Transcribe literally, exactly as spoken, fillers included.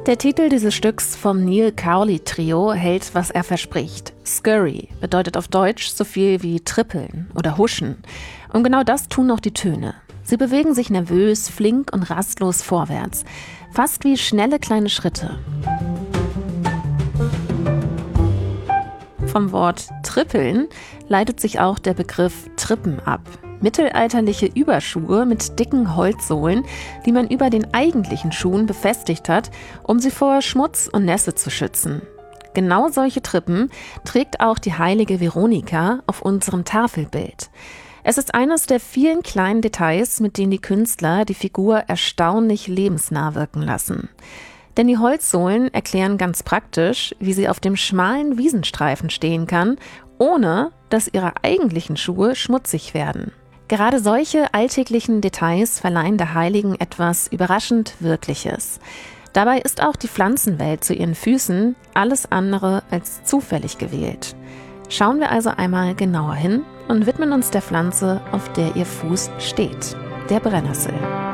Der Titel dieses Stücks vom Neil Cowley Trio hält, was er verspricht. Scurry bedeutet auf Deutsch so viel wie trippeln oder huschen. Und genau das tun auch die Töne. Sie bewegen sich nervös, flink und rastlos vorwärts. Fast wie schnelle kleine Schritte. Vom Wort trippeln leitet sich auch der Begriff Trippen ab. Mittelalterliche Überschuhe mit dicken Holzsohlen, die man über den eigentlichen Schuhen befestigt hat, um sie vor Schmutz und Nässe zu schützen. Genau solche Trippen trägt auch die heilige Veronika auf unserem Tafelbild. Es ist eines der vielen kleinen Details, mit denen die Künstler die Figur erstaunlich lebensnah wirken lassen. Denn die Holzsohlen erklären ganz praktisch, wie sie auf dem schmalen Wiesenstreifen stehen kann, ohne dass ihre eigentlichen Schuhe schmutzig werden. Gerade solche alltäglichen Details verleihen der Heiligen etwas überraschend Wirkliches. Dabei ist auch die Pflanzenwelt zu ihren Füßen alles andere als zufällig gewählt. Schauen wir also einmal genauer hin und widmen uns der Pflanze, auf der ihr Fuß steht, der Brennnessel.